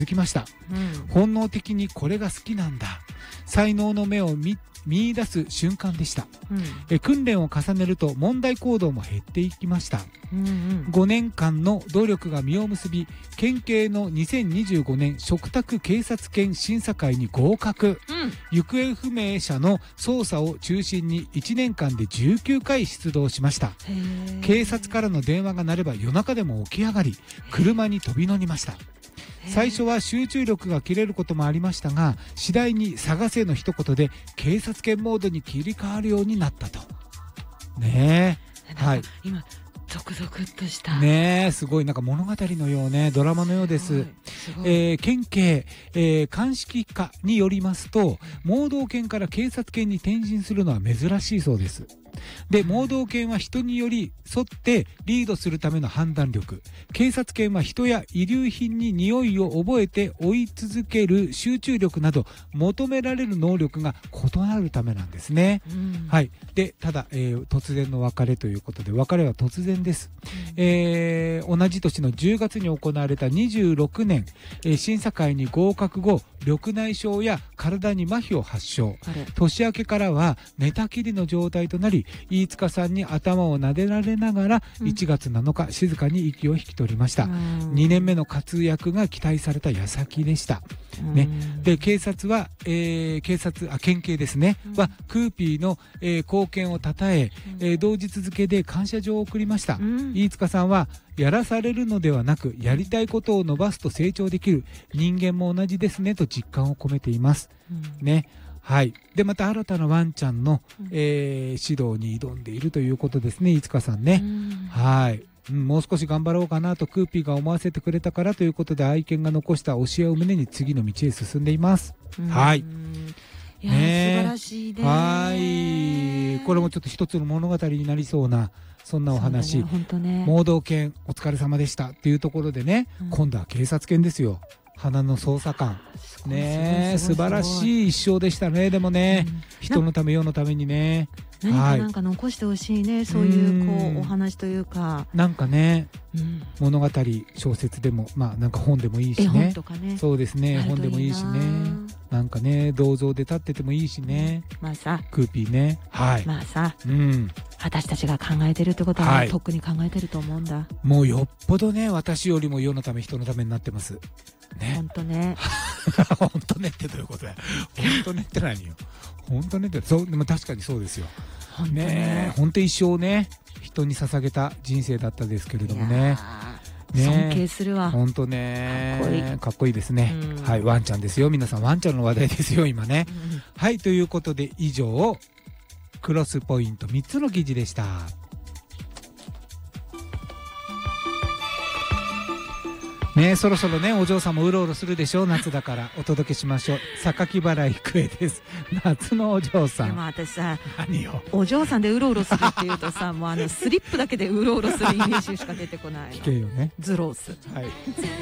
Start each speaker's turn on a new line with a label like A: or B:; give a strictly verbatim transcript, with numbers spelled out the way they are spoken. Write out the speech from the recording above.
A: きました、
B: うん、
A: 本能的にこれが好きなんだ、才能の目を 見, 見出す瞬間でした、
B: うん、
A: え訓練を重ねると問題行動も減っていきました、
B: うんうん、
A: ごねんかんの努力が実を結び、県警のにせんにじゅうごねん嘱託警察犬審査会に合格、
B: うん、
A: 行方不明者の捜査を中心にいちねんかんでじゅうきゅうかい出動しました。警察からの電話が鳴れば夜中でも起き上がり、車に飛び乗りました。最初は集中力が切れることもありましたが、次第に探せの一言で警察犬モードに切り替わるようになったと。ねえ、はい、
B: 今ゾクゾクっとした
A: ねえ、すごいなんか物語のようね、ドラマのようです。
B: すごい、
A: えー、県警、えー、鑑識課によりますと、盲導犬から警察犬に転身するのは珍しいそうです。で、盲導犬は人により沿ってリードするための判断力、警察犬は人や遺留品に匂いを覚えて追い続ける集中力など求められる能力が異なるためなんですね、
B: うん、
A: はい。で、ただ、えー、突然の別れということで、別れは突然です、うん、えー、同じ年のじゅうがつに行われたにじゅうろくねん、えー、審査会に合格後、緑内障や体に麻痺を発症、年明けからは寝たきりの状態となり、飯塚さんに頭を撫でられながらいちがつなのか静かに息を引き取りました、うん、にねんめの活躍が期待された矢先でした、うんね、で警察は、えー、警察あ県警ですね、うん、はクーピーの、えー、貢献をたたえ、うんえー、同日付で感謝状を送りました、うん、飯塚さんはやらされるのではなく、やりたいことを伸ばすと成長できる、人間も同じですねと実感を込めています、うん、ね。はい。で、また新たなワンちゃんの、うんえー、指導に挑んでいるということですね、飯塚さんね、うん、はい、うん、もう少し頑張ろうかなとクーピーが思わせてくれたからということで、愛犬が残した教えを胸に次の道へ進んでいます、うん、はい。
B: いや、ね、素晴らしいね。
A: はい。これもちょっと一つの物語になりそうな、そんなお話、
B: ね、本当ね、
A: 盲導犬お疲れ様でしたっていうところでね、うん、今度は警察犬ですよ、花の捜査官ね、素晴らしい一生でしたね。でもね、うん、人のため世のためにね、
B: 何かなんか残してほしいね、はい、そういうこうお話というか、
A: なんかね、うん、物語小説でも、まあなんか本でもいいしね、
B: 絵本とかね、
A: そうですね、本でもいいしね、なんかね、銅像で立っててもいいしね、
B: まあさ
A: クーピーね、はい、
B: まあさ、
A: うん、
B: 私たちが考えてるってことは、はい、とっくに考えてると思うんだ。
A: もうよっぽどね、私よりも世のため人のためになってますね。
B: 本当ね
A: 本当ねってどういうことだよ。本当ねって何よ。本当ねって、そう、でも確かにそうですよ。
B: 本当ね、
A: ね、本当一生ね、人に捧げた人生だったですけれどもね。
B: ね、尊敬するわ。
A: 本当ね、
B: かっこいい、
A: かっこいいですね、うん、はい、ワンちゃんですよ、皆さんワンちゃんの話題ですよ今ね、うん、はい、ということで以上クロスポイントみっつの記事でした。ね、そろそろね、お嬢さんもうろうろするでしょ、夏だからお届けしましょう。榊原郁恵です、夏のお嬢さん。
B: でも私さ、
A: 何よ、
B: お嬢さんでうろうろするっていうとさ、もうあのスリップだけでうろうろするイメージしか出てこないの。
A: 聞けよね、
B: ズロース、
A: はい